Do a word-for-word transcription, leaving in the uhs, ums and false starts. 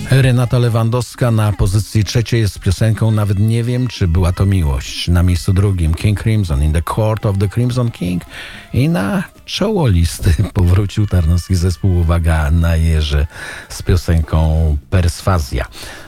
Renata Lewandowska na pozycji trzeciej jest z piosenką Nawet nie wiem, czy była to miłość. Na miejscu drugim King Crimson, In the Court of the Crimson King. I na czoło listy powrócił tarnowski zespół, uwaga, na Jerzy z piosenką Perswazja.